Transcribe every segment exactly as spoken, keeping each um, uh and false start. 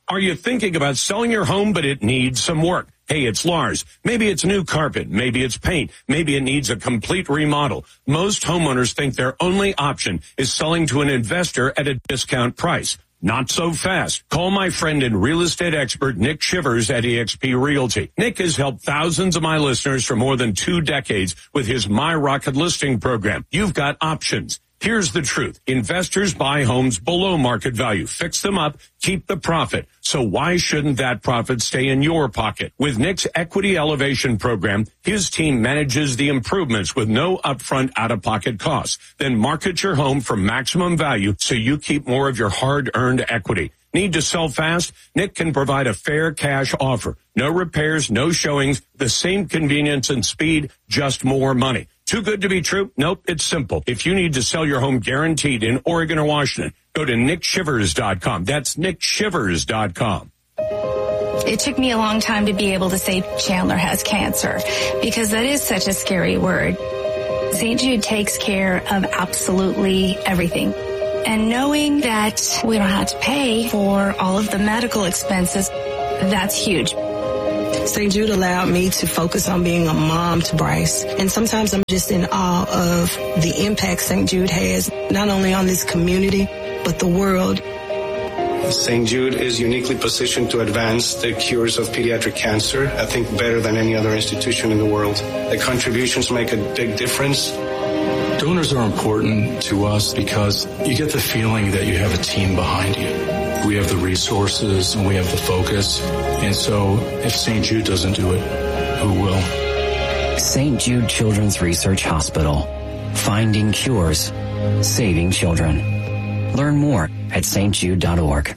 Are you thinking about selling your home, but it needs some work? Hey, it's Lars. Maybe it's new carpet. Maybe it's paint. Maybe it needs a complete remodel. Most homeowners think their only option is selling to an investor at a discount price. Not so fast. Call my friend and real estate expert, Nick Shivers at eXp Realty. Nick has helped thousands of my listeners for more than two decades with his My Rocket listing program. You've got options. Here's the truth. Investors buy homes below market value, fix them up, keep the profit. So why shouldn't that profit stay in your pocket? With Nick's Equity Elevation program, his team manages the improvements with no upfront out-of-pocket costs. Then market your home for maximum value so you keep more of your hard-earned equity. Need to sell fast? Nick can provide a fair cash offer. No repairs, no showings, the same convenience and speed, just more money. Too good to be true? Nope, it's simple. If you need to sell your home guaranteed in Oregon or Washington, go to nick shivers dot com. That's nick shivers dot com. It took me a long time to be able to say Chandler has cancer because that is such a scary word. Saint Jude takes care of absolutely everything. And knowing that we don't have to pay for all of the medical expenses, that's huge. Saint Jude allowed me to focus on being a mom to Bryce. And sometimes I'm just in awe of the impact Saint Jude has, not only on this community, but the world. Saint Jude is uniquely positioned to advance the cures of pediatric cancer, I think better than any other institution in the world. The contributions make a big difference. Donors are important to us because you get the feeling that you have a team behind you. We have the resources and we have the focus. And so if Saint Jude doesn't do it, who will? Saint Jude Children's Research Hospital. Finding cures. Saving children. Learn more at s t jude dot org.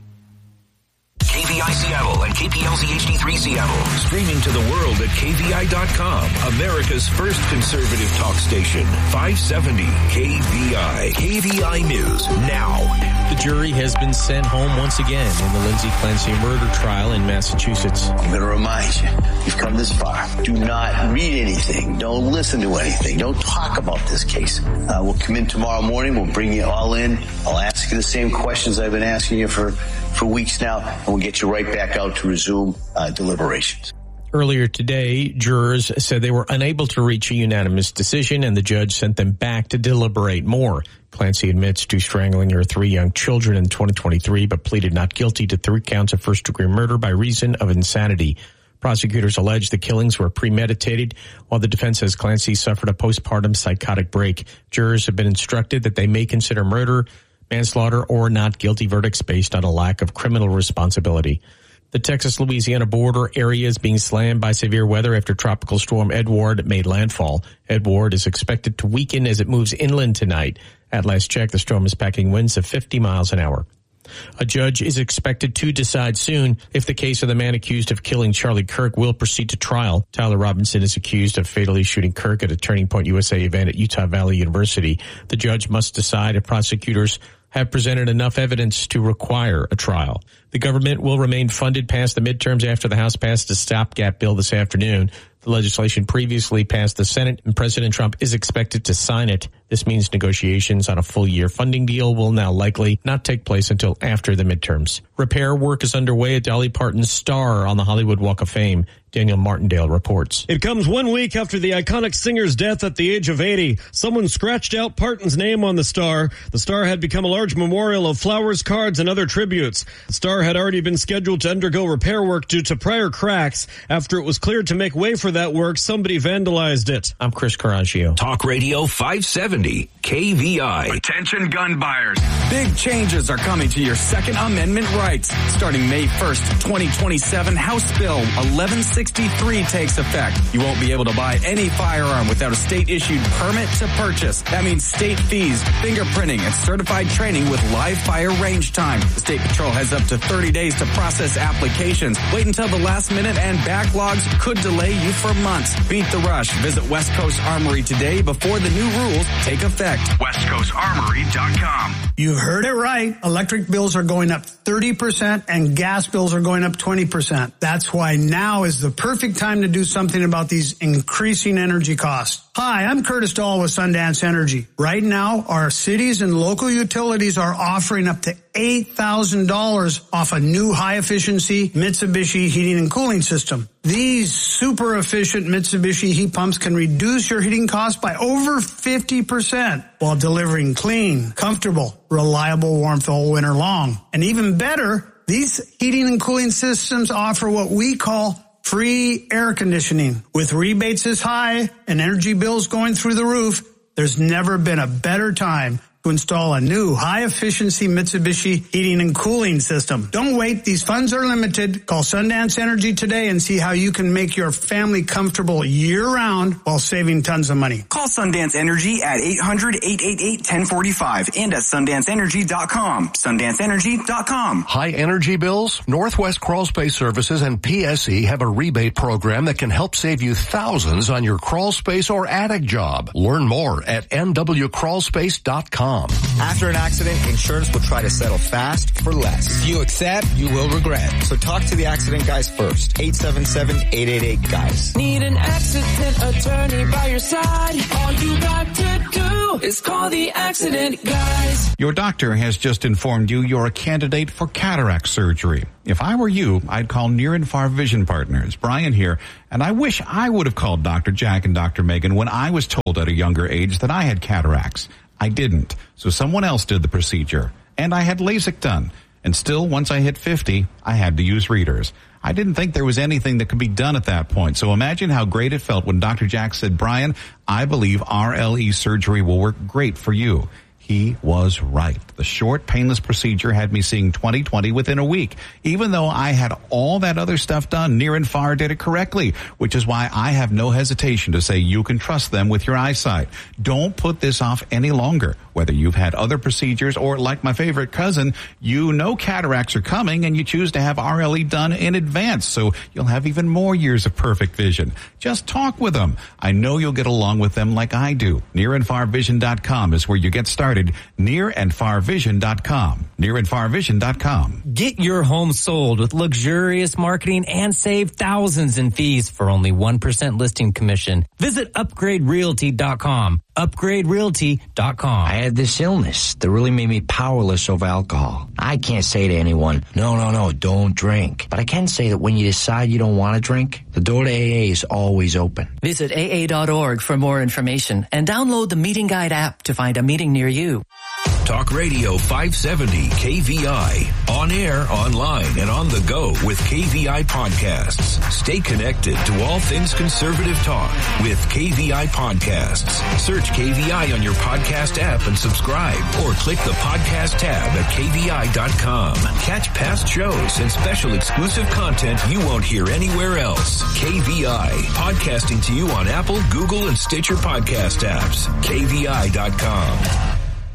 K V I Seattle and K P L Z H D three Seattle. Streaming to the world at K V I dot com. America's first conservative talk station. five seventy K V I. K V I News now. The jury has been sent home once again in the Lindsay Clancy murder trial in Massachusetts. I'm going to remind you, you've come this far. Do not read anything. Don't listen to anything. Don't talk about this case. Uh, we'll come in tomorrow morning. We'll bring you all in. I'll ask you the same questions I've been asking you for, for weeks now, and we'll get you right back out to resume uh, deliberations. Earlier today, jurors said they were unable to reach a unanimous decision, and the judge sent them back to deliberate more. Clancy admits to strangling her three young children in twenty twenty-three, but pleaded not guilty to three counts of first-degree murder by reason of insanity. Prosecutors allege the killings were premeditated, while the defense says Clancy suffered a postpartum psychotic break. Jurors have been instructed that they may consider murder, manslaughter, or not guilty verdicts based on a lack of criminal responsibility. The Texas-Louisiana border area is being slammed by severe weather after Tropical Storm Edward made landfall. Edward is expected to weaken as it moves inland tonight. At last check, the storm is packing winds of fifty miles an hour. A judge is expected to decide soon if the case of the man accused of killing Charlie Kirk will proceed to trial. Tyler Robinson is accused of fatally shooting Kirk at a Turning Point U S A event at Utah Valley University. The judge must decide if prosecutors have presented enough evidence to require a trial. The government will remain funded past the midterms after the House passed a stopgap bill this afternoon. The legislation previously passed the Senate, and President Trump is expected to sign it. This means negotiations on a full-year funding deal will now likely not take place until after the midterms. Repair work is underway at Dolly Parton's Star on the Hollywood Walk of Fame. Daniel Martindale reports. It comes one week after the iconic singer's death at the age of eighty. Someone scratched out Parton's name on the star. The star had become a large memorial of flowers, cards, and other tributes. The star had already been scheduled to undergo repair work due to prior cracks. After it was cleared to make way for that work, somebody vandalized it. I'm Chris Carraggio. Talk Radio five seventy K V I. Attention gun buyers. Big changes are coming to your Second Amendment rights. Starting May first, twenty twenty-seven, House Bill eleven sixty-three takes effect. You won't be able to buy any firearm without a state-issued permit to purchase. That means state fees, fingerprinting, and certified training with live fire range time. The State Patrol has up to thirty days to process applications. Wait until the last minute and backlogs could delay you for months. Beat the rush. Visit West Coast Armory today before the new rules take effect. west coast armory dot com. You heard it right. Electric bills are going up thirty percent and gas bills are going up twenty percent. That's why now is the perfect time to do something about these increasing energy costs. Hi, I'm Curtis Dahl with Sundance Energy. Right now, our cities and local utilities are offering up to eight thousand dollars off a new high-efficiency Mitsubishi heating and cooling system. These super efficient Mitsubishi heat pumps can reduce your heating costs by over fifty percent while delivering clean, comfortable, reliable warmth all winter long. And even better, these heating and cooling systems offer what we call free air conditioning. With rebates this high and energy bills going through the roof, there's never been a better time to install a new high-efficiency Mitsubishi heating and cooling system. Don't wait. These funds are limited. Call Sundance Energy today and see how you can make your family comfortable year-round while saving tons of money. Call Sundance Energy at eight hundred, eight eight eight, one zero four five and at sundance energy dot com. sundance energy dot com. High energy bills? Northwest Crawl Space Services and P S E have a rebate program that can help save you thousands on your crawl space or attic job. Learn more at n w crawl space dot com. After an accident, insurance will try to settle fast for less. If you accept, you will regret. So talk to the accident guys first. eight seven seven, eight eight eight, guys. Need an accident attorney by your side? All you got to do is call the accident guys. Your doctor has just informed you you're a candidate for cataract surgery. If I were you, I'd call Near and Far Vision Partners. Brian here, and I wish I would have called Doctor Jack and Doctor Megan when I was told at a younger age that I had cataracts. I didn't, so someone else did the procedure, and I had LASIK done. And still, once I hit fifty, I had to use readers. I didn't think there was anything that could be done at that point, so imagine how great it felt when Doctor Jack said, Brian, I believe R L E surgery will work great for you. He was right. The short, painless procedure had me seeing twenty twenty within a week. Even though I had all that other stuff done, Near and Far did it correctly, which is why I have no hesitation to say you can trust them with your eyesight. Don't put this off any longer. Whether you've had other procedures or, like my favorite cousin, you know cataracts are coming and you choose to have R L E done in advance, so you'll have even more years of perfect vision. Just talk with them. I know you'll get along with them like I do. near and far vision dot com is where you get started. near and far vision dot com. near and far vision dot com. Get your home sold with luxurious marketing and save thousands in fees for only one percent listing commission. Visit upgrade realty dot com. upgrade realty dot com. I had this illness that really made me powerless over alcohol. I can't say to anyone, no, no, no, don't drink. But I can say that when you decide you don't want to drink, the door to A A is always open. Visit A A dot org for more information and download the Meeting Guide app to find a meeting near you. Talk Radio five seventy K V I. On air, online, and on the go with K V I Podcasts. Stay connected to all things conservative talk with K V I Podcasts. Search K V I on your podcast app and subscribe, or click the podcast tab at K V I dot com. Catch past shows and special exclusive content you won't hear anywhere else. K V I, podcasting to you on Apple, Google, and Stitcher podcast apps. K V I dot com.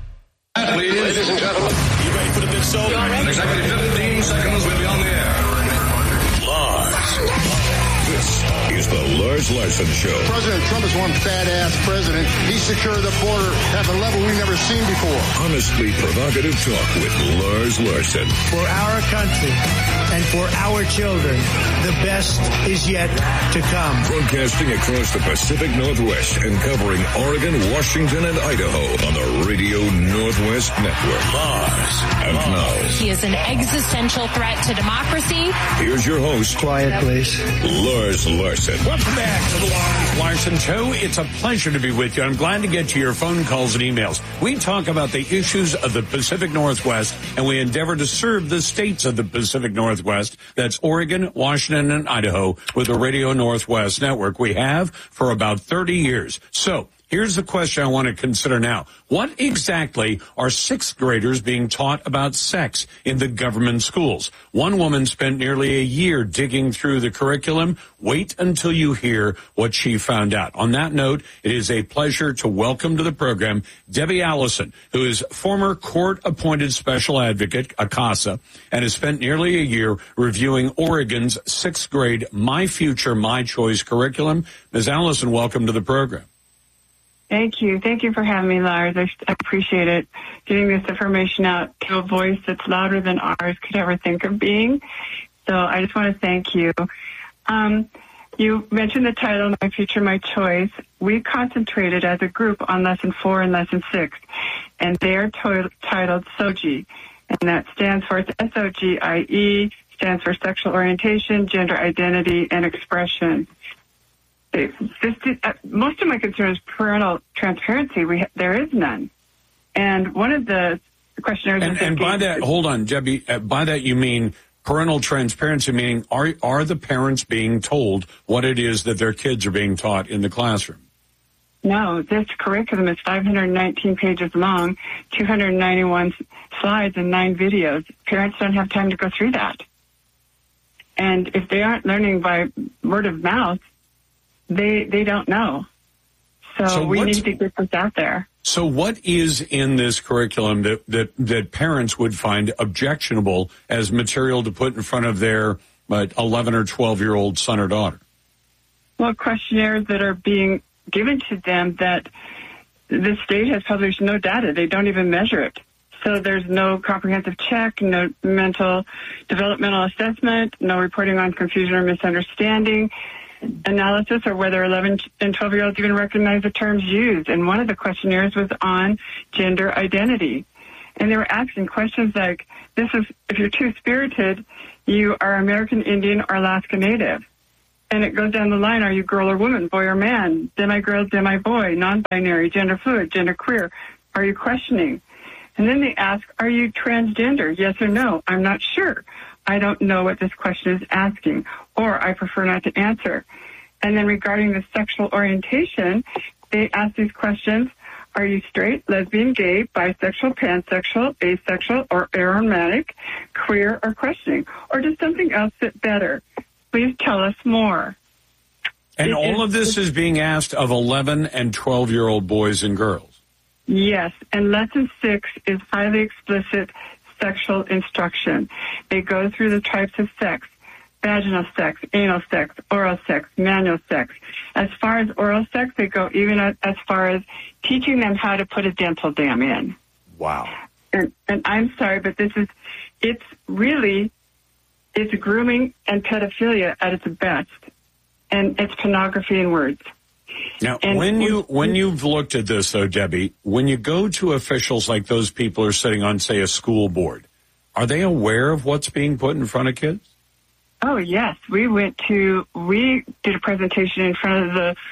Please. Ladies and gentlemen, you ready for the big show? In exactly fifteen seconds, we'll be on the air. Lars. This is the Lars Larson Show. President Trump is one badass president. He secured the border at a level we've never seen before. Honestly provocative talk with Lars Larson. For our country and for our children, the best is yet to come. Broadcasting across the Pacific Northwest and covering Oregon, Washington, and Idaho on the Radio Northwest Network. Lars. And now. He is an existential threat to democracy. Here's your host. Quiet, please. Lars Larson. Welcome back to the Lars Larson Show. It's a pleasure to be with you. I'm glad to get to your phone calls and emails. We talk about the issues of the Pacific Northwest, and we endeavor to serve the states of the Pacific Northwest. That's Oregon, Washington, and Idaho with the Radio Northwest Network. We have for about thirty years. So here's the question I want to consider now. What exactly are sixth graders being taught about sex in the government schools? One woman spent nearly a year digging through the curriculum. Wait until you hear what she found out. On that note, it is a pleasure to welcome to the program Debbie Allison, who is former court-appointed special advocate, A C A S A, and has spent nearly a year reviewing Oregon's sixth grade My Future, My Choice curriculum. Miz Allison, welcome to the program. Thank you. Thank you for having me, Lars. I appreciate it. Getting this information out to a voice that's louder than ours could ever think of being. So I just want to thank you. Um, you mentioned the title, My Future, My Choice. We concentrated as a group on Lesson four and Lesson six, and they are to- titled S O G I. And that stands for, it's S O G I E, stands for sexual orientation, gender identity, and expression. It, this, uh, most of my concern is parental transparency. We ha- there is none. And one of the questionnaires... And, and by that, hold on, Debbie, uh, by that you mean parental transparency, meaning are are the parents being told what it is that their kids are being taught in the classroom? No, this curriculum is five hundred nineteen pages long, two hundred ninety-one slides, and nine videos. Parents don't have time to go through that. And if they aren't learning by word of mouth, they they don't know. So, so we need to get this out there. So what is in this curriculum that, that, that parents would find objectionable as material to put in front of their uh, eleven or twelve-year-old son or daughter? Well, questionnaires that are being given to them that the state has published no data. They don't even measure it. So there's no comprehensive check, no mental developmental assessment, no reporting on confusion or misunderstanding, analysis, or whether eleven and twelve-year-olds even recognize the terms used. And one of the questionnaires was on gender identity. And they were asking questions like, this is, if you're two-spirited, you are American Indian or Alaska Native. And it goes down the line, are you girl or woman, boy or man, demi-girl, demi-boy, non-binary, gender fluid, gender queer? Are you questioning? And then they ask, are you transgender, yes or no? I'm not sure. I don't know what this question is asking, or I prefer not to answer. And then regarding the sexual orientation, they ask these questions, are you straight, lesbian, gay, bisexual, pansexual, asexual, or aromantic, queer, or questioning? Or does something else fit better? Please tell us more. And it, all of this is being asked of eleven and twelve-year-old boys and girls. Yes, and lesson six is highly explicit sexual instruction. They go through the types of sex, vaginal sex, anal sex, oral sex, manual sex. As far as oral sex, they go even as far as teaching them how to put a dental dam in. Wow. And, and I'm sorry, but this is, it's really, it's grooming and pedophilia at its best. And it's pornography in words. Now, and when you when you've looked at this, though, Debbie, when you go to officials like those people who are sitting on, say, a school board, are they aware of what's being put in front of kids? Oh, yes. We went to, we did a presentation in front of the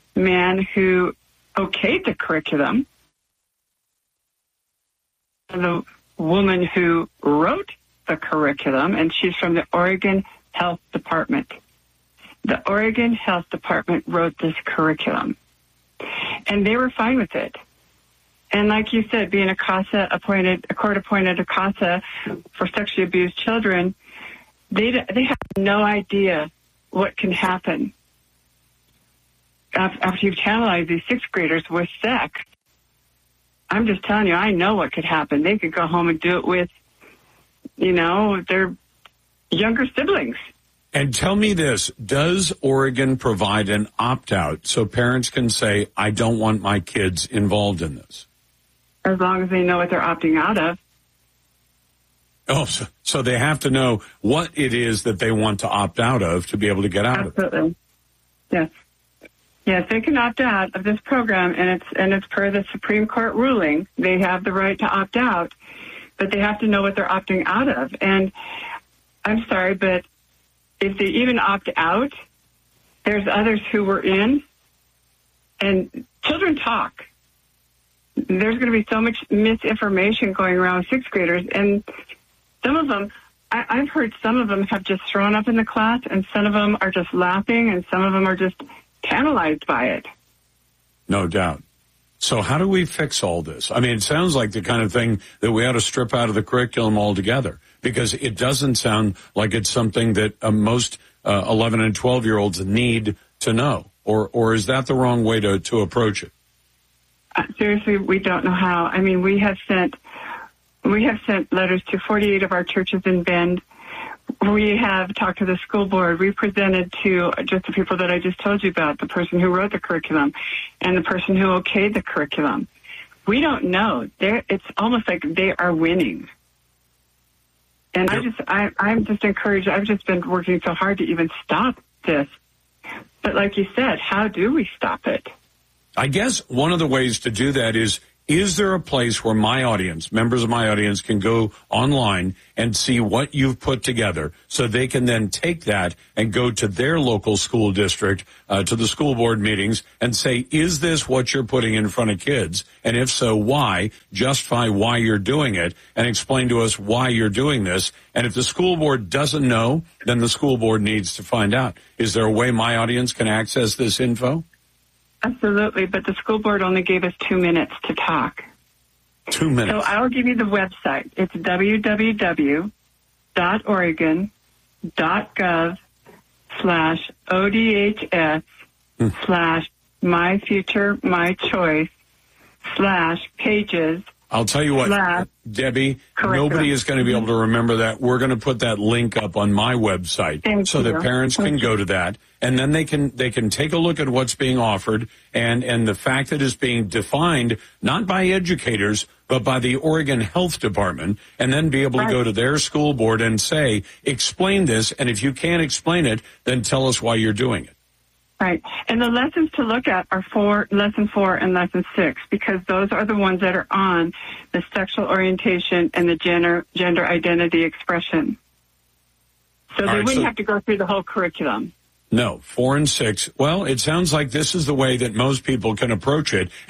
man who okayed the curriculum, the woman who wrote the curriculum, and she's from the Oregon Health Department. The Oregon Health Department wrote this curriculum, and they were fine with it. And like you said, being a CASA appointed, a court-appointed a CASA for sexually abused children, they they have no idea what can happen after you've tantalized these sixth graders with sex. I'm just telling you, I know what could happen. They could go home and do it with, you know, their younger siblings. And tell me this, does Oregon provide an opt-out so parents can say, I don't want my kids involved in this? As long as they know what they're opting out of. Oh, so, so they have to know what it is that they want to opt out of to be able to get out Absolutely. of it. Absolutely. Yes. Yes, they can opt out of this program, and it's and it's per the Supreme Court ruling. They have the right to opt out, but they have to know what they're opting out of. And I'm sorry, but if they even opt out, there's others who were in, and children talk. There's going to be so much misinformation going around with sixth graders, and some of them, I, I've heard some of them have just thrown up in the class, and some of them are just laughing, and some of them are just tantalized by it. No doubt. So how do we fix all this? I mean, it sounds like the kind of thing that we ought to strip out of the curriculum altogether, because it doesn't sound like it's something that uh, most uh, eleven and twelve-year-olds need to know. Or or is that the wrong way to, to approach it? Uh, seriously, we don't know how. I mean, we have sent we have sent letters to forty-eight of our churches in Bend. We have talked to the school board. We presented to just the people that I just told you about, the person who wrote the curriculum and the person who okayed the curriculum. We don't know. They're, it's almost like they are winning. And I just, I, I'm just encouraged. I've just been working so hard to even stop this. But like you said, how do we stop it? I guess one of the ways to do that is Is there a place where my audience, members of my audience, can go online and see what you've put together so they can then take that and go to their local school district, uh, to the school board meetings and say, is this what you're putting in front of kids? And if so, why? Justify why you're doing it and explain to us why you're doing this. And if the school board doesn't know, then the school board needs to find out. Is there a way my audience can access this info? Absolutely, but the school board only gave us two minutes to talk. Two minutes. So I'll give you the website. It's www dot oregon dot gov slash ODHS slash my future, my choice slash pages. I'll tell you what, slash Debbie, curriculum. Nobody is going to be able to remember that. We're going to put that link up on my website Thank so you. that parents can go to that, and then they can they can take a look at what's being offered and, and the fact that it's being defined not by educators, but by the Oregon Health Department, and then be able right. to go to their school board and say, explain this, and if you can't explain it, then tell us why you're doing it. Right. And the lessons to look at are four, lesson four and lesson six, because those are the ones that are on the sexual orientation and the gender, gender identity expression. So All they right, wouldn't so- have to go through the whole curriculum. No, four and six. Well, it sounds like this is the way that most people can approach it.